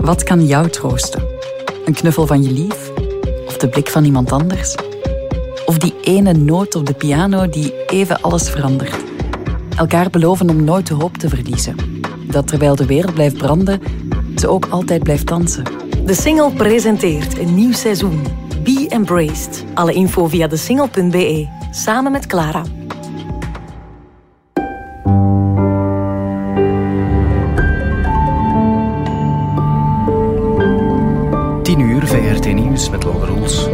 Wat kan jou troosten? Een knuffel van je lief? Of de blik van iemand anders? Of die ene noot op de piano die even alles verandert? Elkaar beloven om nooit de hoop te verliezen. Dat terwijl de wereld blijft branden, ze ook altijd blijft dansen. De Single presenteert een nieuw seizoen. Be Embraced. Alle info via desingle.be. Samen met Clara. VRT Nieuws met Lotte Roels.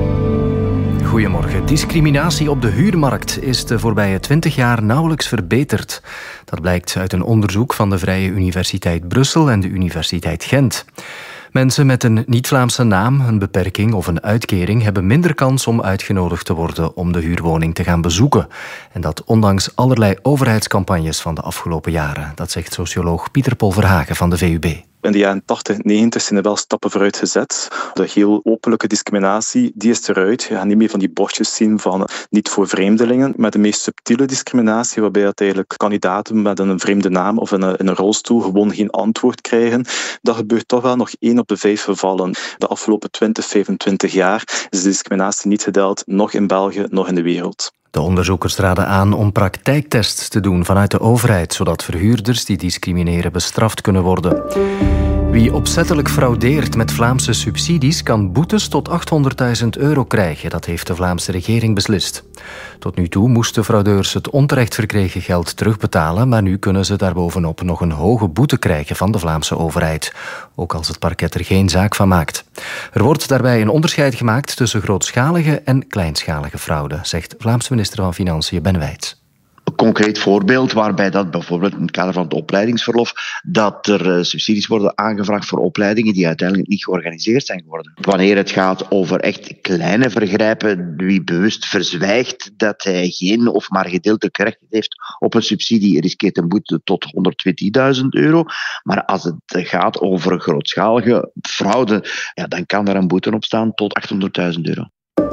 Goedemorgen. Discriminatie op de huurmarkt is de voorbije 20 jaar nauwelijks verbeterd. Dat blijkt uit een onderzoek van de Vrije Universiteit Brussel en de Universiteit Gent. Mensen met een niet-Vlaamse naam, een beperking of een uitkering hebben minder kans om uitgenodigd te worden om de huurwoning te gaan bezoeken. En dat ondanks allerlei overheidscampagnes van de afgelopen jaren. Dat zegt socioloog Pieter Paul Verhagen van de VUB. In de jaren 80, 90 zijn er wel stappen vooruit gezet. De heel openlijke discriminatie, die is eruit. Je gaat niet meer van die bordjes zien van niet voor vreemdelingen. Maar de meest subtiele discriminatie, waarbij dat eigenlijk kandidaten met een vreemde naam of in een rolstoel gewoon geen antwoord krijgen, dat gebeurt toch wel nog 1 op de 5 gevallen. De afgelopen 20, 25 jaar is de discriminatie niet gedaald, nog in België, nog in de wereld. De onderzoekers raden aan om praktijktests te doen vanuit de overheid, zodat verhuurders die discrimineren bestraft kunnen worden. Wie opzettelijk fraudeert met Vlaamse subsidies kan boetes tot €800.000 krijgen. Dat heeft de Vlaamse regering beslist. Tot nu toe moesten fraudeurs het onterecht verkregen geld terugbetalen, maar nu kunnen ze daarbovenop nog een hoge boete krijgen van de Vlaamse overheid, ook als het parket er geen zaak van maakt. Er wordt daarbij een onderscheid gemaakt tussen grootschalige en kleinschalige fraude, zegt Vlaamse minister van Financiën Ben Wijts. Een concreet voorbeeld waarbij dat bijvoorbeeld in het kader van het opleidingsverlof dat er subsidies worden aangevraagd voor opleidingen die uiteindelijk niet georganiseerd zijn geworden. Wanneer het gaat over echt kleine vergrijpen, wie bewust verzwijgt dat hij geen of maar gedeeltelijk recht heeft op een subsidie, riskeert een boete tot €120.000. Maar als het gaat over grootschalige fraude, ja, dan kan daar een boete op staan tot €800.000.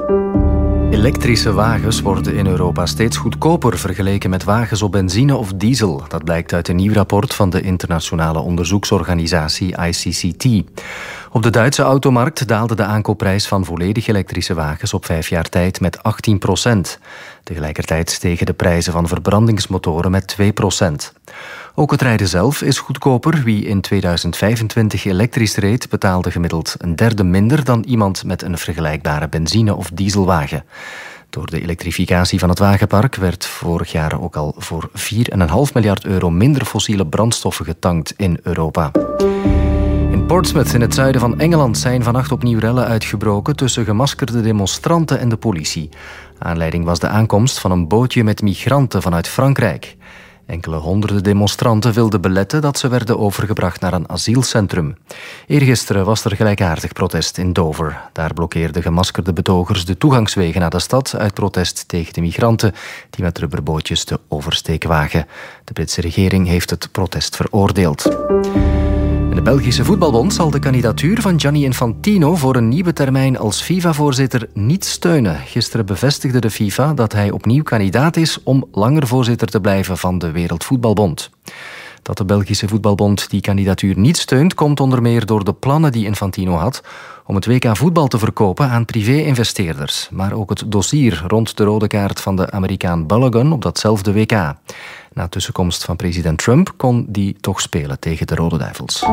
Elektrische wagens worden in Europa steeds goedkoper vergeleken met wagens op benzine of diesel. Dat blijkt uit een nieuw rapport van de internationale onderzoeksorganisatie ICCT. Op de Duitse automarkt daalde de aankoopprijs van volledig elektrische wagens op 5 jaar tijd met 18%. Tegelijkertijd stegen de prijzen van verbrandingsmotoren met 2%. Ook het rijden zelf is goedkoper. Wie in 2025 elektrisch reed, betaalde gemiddeld een derde minder dan iemand met een vergelijkbare benzine- of dieselwagen. Door de elektrificatie van het wagenpark werd vorig jaar ook al voor €4,5 miljard minder fossiele brandstoffen getankt in Europa. In Portsmouth in het zuiden van Engeland zijn vannacht opnieuw rellen uitgebroken tussen gemaskerde demonstranten en de politie. Aanleiding was de aankomst van een bootje met migranten vanuit Frankrijk. Enkele honderden demonstranten wilden beletten dat ze werden overgebracht naar een asielcentrum. Eergisteren was er gelijkaardig protest in Dover. Daar blokkeerden gemaskerde betogers de toegangswegen naar de stad uit protest tegen de migranten die met rubberbootjes de oversteek wagen. De Britse regering heeft het protest veroordeeld. De Belgische Voetbalbond zal de kandidatuur van Gianni Infantino voor een nieuwe termijn als FIFA-voorzitter niet steunen. Gisteren bevestigde de FIFA dat hij opnieuw kandidaat is om langer voorzitter te blijven van de Wereldvoetbalbond. Dat de Belgische Voetbalbond die kandidatuur niet steunt, komt onder meer door de plannen die Infantino had om het WK voetbal te verkopen aan privé-investeerders. Maar ook het dossier rond de rode kaart van de Amerikaan Balogun op datzelfde WK. Na tussenkomst van president Trump kon die toch spelen tegen de Rode Duivels.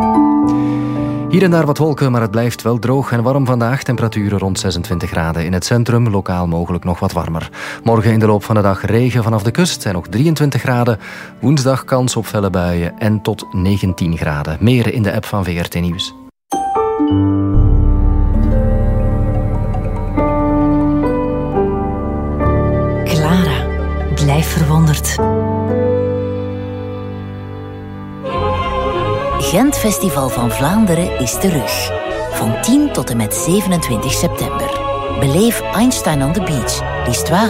Hier en daar wat wolken, maar het blijft wel droog en warm vandaag. Temperaturen rond 26 graden in het centrum, lokaal mogelijk nog wat warmer. Morgen in de loop van de dag regen vanaf de kust en nog 23 graden. Woensdag kans op felle buien en tot 19 graden. Meer in de app van VRT Nieuws. Clara, blijf verwonderd. Gent Festival van Vlaanderen is terug. Van 10 tot en met 27 september. Beleef Einstein on the Beach, l'histoire